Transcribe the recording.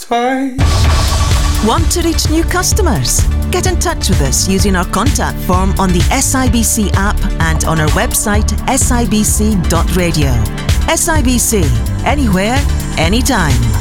twice. Want to reach new customers? Get in touch with us using our contact form on the SIBC app and on our website sibc.radio. SIBC, anywhere, anytime.